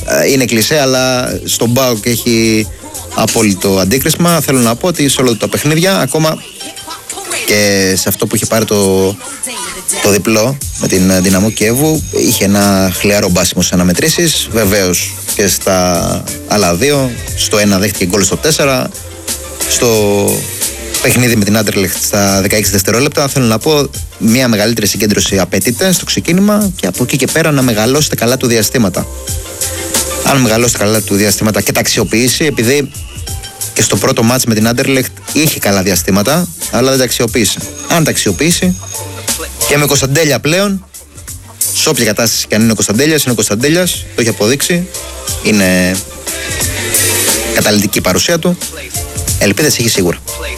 είναι κλισέ, αλλά στον ΠΑΟΚ έχει απόλυτο αντίκρισμα. Θέλω να πω ότι σε όλα τα παιχνίδια, ακόμα και σε αυτό που είχε πάρει το διπλό με την Δυναμό Κιέβου, είχε ένα χλιαρό μπάσιμο σε αναμετρήσεις. Βεβαίως και στα άλλα δύο, στο 1 δέχτηκε γκολ στο 4, στο παιχνίδι με την Άντερλεχτ στα 16 δευτερόλεπτα. Θέλω να πω, μια μεγαλύτερη συγκέντρωση απαιτείται στο ξεκίνημα και από εκεί και πέρα να μεγαλώσετε καλά του διαστήματα. Αν μεγαλώσετε καλά του διαστήματα και τα αξιοποιήσει, επειδή και στο πρώτο μάτς με την Άντερλεχτ είχε καλά διαστήματα, αλλά δεν τα αξιοποίησε. Αν τα αξιοποιήσει, και με Κωνσταντέλια πλέον, σε όποια κατάσταση και αν είναι ο Κωνσταντέλιας, το έχει αποδείξει, είναι καταλυτική η παρουσία του. Ελπίδες έχει σίγουρα.